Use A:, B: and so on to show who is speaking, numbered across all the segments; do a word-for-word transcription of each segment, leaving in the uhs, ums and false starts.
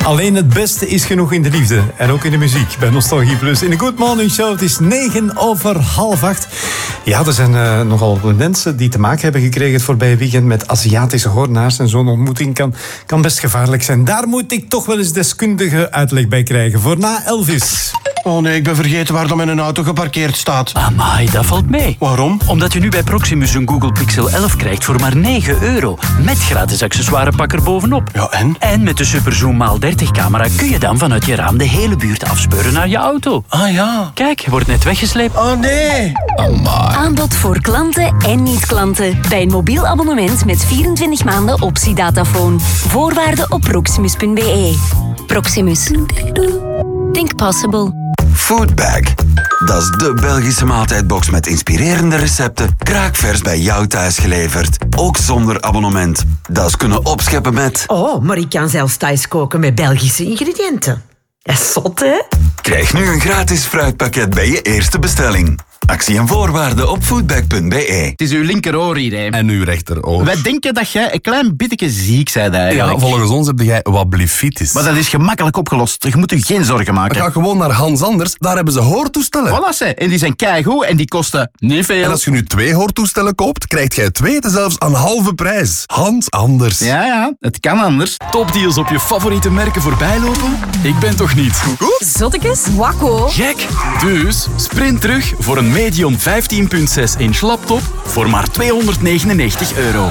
A: Alleen het beste is genoeg in de liefde. En ook in de muziek. Bij Nostalgie Plus. In de Good Morning Show. Het is negen over half acht. Ja, er zijn uh, nogal mensen die te maken hebben gekregen het voorbije weekend met Aziatische hoornaars. En zo'n ontmoeting kan, kan best gevaarlijk zijn. Daar moet ik toch wel eens deskundige uitleg bij krijgen. Voor na Elvis.
B: Oh nee, ik ben vergeten waar dan mijn auto geparkeerd staat.
C: Amai, dat valt mee.
B: Waarom?
C: Omdat je nu bij Proximus een Google Pixel elf krijgt voor maar negen euro. Met gratis accessoirepak er bovenop.
B: Ja, en?
C: En met de Superzoom maal dertig camera kun je dan vanuit je raam de hele buurt afspeuren naar je auto.
B: Ah ja.
C: Kijk, je wordt net weggesleept.
B: Oh nee.
C: Amai.
D: Aanbod voor klanten en niet-klanten. Bij een mobiel abonnement met vierentwintig maanden optie-datafoon. Voorwaarden op proximus punt b e. Proximus. Think possible.
E: Foodbag. Dat is de Belgische maaltijdbox met inspirerende recepten, kraakvers bij jou thuis geleverd. Ook zonder abonnement. Dat is kunnen opscheppen met...
F: Oh, maar ik kan zelfs thuis koken met Belgische ingrediënten. Dat is zot, hè?
E: Krijg nu een gratis fruitpakket bij je eerste bestelling. Actie en voorwaarden op foodbag punt b e.
G: Het is uw linkeroor hier, hè.
H: En uw rechteroor.
G: Wij denken dat jij een klein beetje ziek bent eigenlijk.
H: Ja, volgens ons heb jij wat blefitis.
G: Maar dat is gemakkelijk opgelost. Je moet je geen zorgen maken.
H: Ga gewoon naar Hans Anders, daar hebben ze hoortoestellen.
G: Voilà, ze. En die zijn keigoed en die kosten niet veel.
H: En als je nu twee hoortoestellen koopt, krijg jij twee zelfs aan halve prijs. Hans Anders.
G: Ja, ja, het kan anders.
I: Topdeals op je favoriete merken voorbijlopen? Ik ben toch niet.
D: Zottekes? Wakko.
I: Gek. Dus sprint terug voor een Medion vijftien komma zes inch laptop voor maar tweehonderdnegenennegentig euro.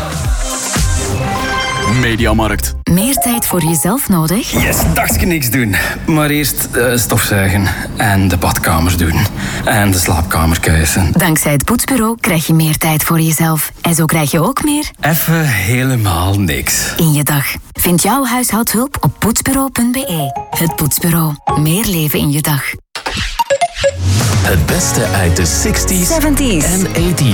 I: Mediamarkt.
D: Meer tijd voor jezelf nodig?
J: Yes, dagje niks doen. Maar eerst uh, stofzuigen en de badkamers doen. En de slaapkamer kuisen.
D: Dankzij het Poetsbureau krijg je meer tijd voor jezelf. En zo krijg je ook meer...
J: Even helemaal niks.
D: in je dag. Vind jouw huishoudhulp op poetsbureau punt b e. Het Poetsbureau. Meer leven in je dag.
I: Het beste uit de zestig's
D: zeventig's
I: en tachtig's.